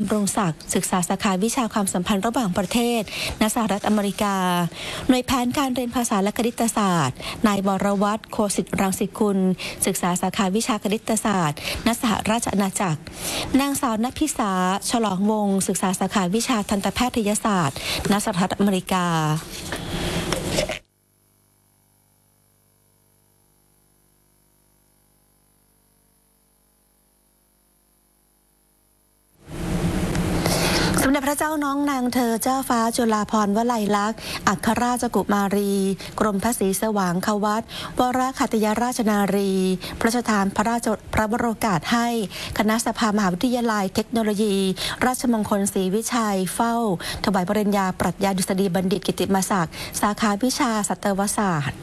ำรงศักดิ์ศึกษาสาขาวิชาความสัมพันธ์ระหว่างประเทศณสหรัฐอเมริกาหน่วยแผนการเรียนภาษาและคณิตศาสตร์นายวรวัฒน์โคสิทธิ์รังสิกุลศึกษาสาขาวิชาคณิตศาสตร์ณสหราชอาณาจักรนางสาวณพิสาฉลองวงศ์ศึกษาสาขาวิชาทันตแพทยศาสตร์ณสหรัฐอเมริกาสมเด็จพระเจ้าน้องนางเธอเจ้าฟ้าจุฬาภรณ์วลัยลักษณ์อัครราชกุมารีกรมพระศรีสว่างควัตรวรขัตยราชนารีพระราชทานพระบรมโอกาสให้คณะสภามหาวิทยาลัยเทคโนโลยี ราชมงคลศรีวิชัยเฝ้าถวายปริญญาปรัชญาดุษฎีบัณฑิตกิตติมศักดิ์สาขาวิชาสัตวศาสตร์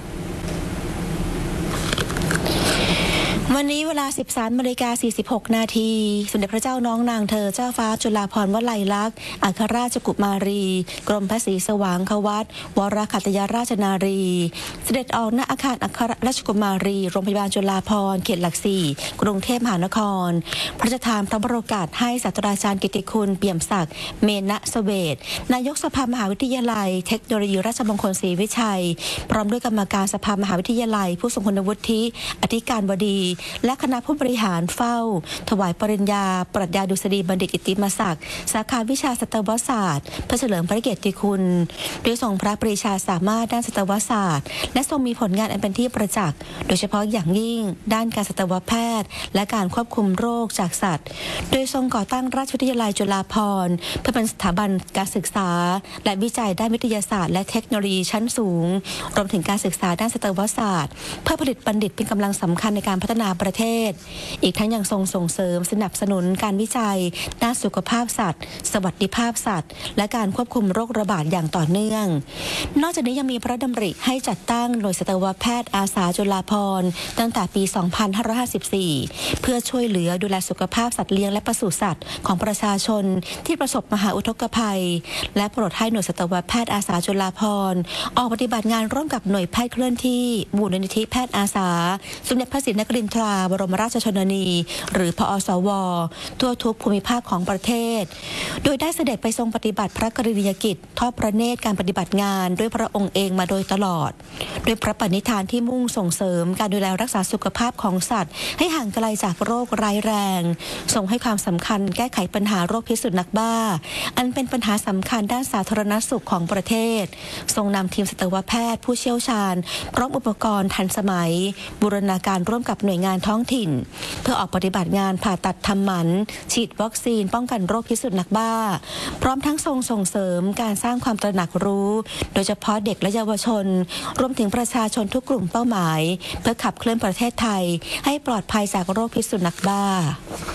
วันนี้เวลา 13:46 นาทีสมเด็จพระเจ้าน้องนางเธอเจ้าฟ้าจุฬาภรณ์วลัยลักษณ์อัครราชกุมารีกรมพระศรีสว่างควัตรวรขัตยราชนารีเสด็จออกณอาคารอัครราชกุมารีโรงพยาบาลจุฬาภรณ์เขตหลักสี่กรุงเทพมหานครพระราชทานพระบรมโอกาสให้ศาสตราจารย์กิตติคุณเปี่ยมศักดิ์เมณเสเวตนายกสภามหาวิทยาลัยเทคโนโลยีราชมงคลศรีวิชัยพร้อมด้วยกรรมการสภามหาวิทยาลัยผู้ทรงคุณวุฒิอธิการบดีและคณะผู้บริหารเฝ้าถวายปริญญาปรัชญาดุษฎีบัณฑิตกิตติมศักดิ์สาขาวิชาสัตวศาสตร์เพื่อเฉลิมพระเกียรติคุณโดยทรงพระปรีชาสามารถด้านสัตวศาสตร์และทรงมีผลงานอันเป็นที่ประจักษ์โดยเฉพาะอย่างยิ่งด้านการสัตวแพทย์และการควบคุมโรคจากสัตว์โดยทรงก่อตั้งราชวิทยาลัยจุฬาภรณ์เพื่อเป็นสถาบันการศึกษาและวิจัยด้านวิทยาศาสตร์และเทคโนโลยีชั้นสูงรวมถึงการศึกษาด้านสัตวศาสตร์เพื่อผลิตบัณฑิตเป็นกำลังสำคัญในการพัฒนาประเทศอีกทั้งยังทรงส่งเสริมสนับสนุนการวิจัยด้านสุขภาพสัตว์สวัสดิภาพสัตว์และการควบคุมโรคระบาดอย่างต่อเนื่องนอกจากนี้ยังมีพระดำริให้จัดตั้งหน่วยสัตวแพทย์อาสาจุฬาภรณ์ตั้งแต่ปี 2554 เพื่อช่วยเหลือดูแลสุขภาพสัตว์เลี้ยงและปศุสัตว์ของประชาชนที่ประสบมหาอุทกภัยและโปรดให้หน่วยสัตวแพทย์อาสาจุฬาภรณ์ออกปฏิบัติงานร่วมกับหน่วยแพทย์เคลื่อนที่มูลนิธิแพทย์อาสาสมเด็จพระศรีนครินทราบรมราชชนนีหรือพอสวทั่วทุกภูมิภาคของประเทศโดยได้เสด็จไปทรงปฏิบัติพระกรณียกิจทอดพระเนตรการปฏิบัติงานด้วยพระองค์เองมาโดยตลอดด้วยพระปณิธานที่มุ่งส่งเสริมการดูแลรักษาสุขภาพของสัตว์ให้ห่างไกลจากโรคร้ายแรงทรงให้ความสำคัญแก้ไขปัญหาโรคพิษสุนัขบ้าอันเป็นปัญหาสำคัญด้านสาธารณสุขของประเทศทรงนำทีมสัตวแพทย์ผู้เชี่ยวชาญพร้อมอุปกรณ์ทันสมัยบูรณาการร่วมกับหน่วยงานท้องถิ่นเพื่อออกปฏิบัติงานผ่าตัดทำหมันฉีดวัคซีนป้องกันโรคพิษสุนัขบ้าพร้อมทั้งส่งเสริมการสร้างความตระหนักรู้โดยเฉพาะเด็กและเยาวชนรวมถึงประชาชนทุกกลุ่มเป้าหมายเพื่อขับเคลื่อนประเทศไทยให้ปลอดภัยจากโรคพิษสุนัขบ้า